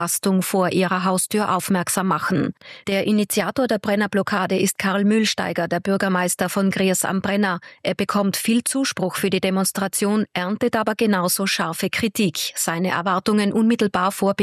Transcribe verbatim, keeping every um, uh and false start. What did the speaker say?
Belastung vor ihrer Haustür aufmerksam machen. Der Initiator der Brennerblockade ist Karl Mühlsteiger, der Bürgermeister von Griers am Brenner. Er bekommt viel Zuspruch für die Demonstration, erntet aber genauso scharfe Kritik. Seine Erwartungen unmittelbar vor